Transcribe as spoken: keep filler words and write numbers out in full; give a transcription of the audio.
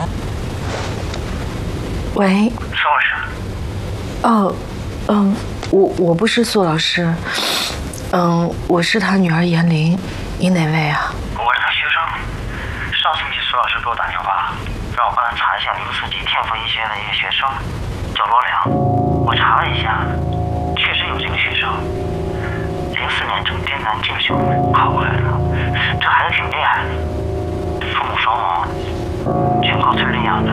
喂， 苏老师。 哦，嗯，我我不是苏老师，嗯，我是他女儿严玲，你哪位啊？ 我是他学生。上星期苏老师给我打电话，让我帮他查一下零四级天赋医学院的一个学生，叫罗良。我查了一下，确实有这个学生。零四年正艰难进修考过来的，这孩子挺厉害。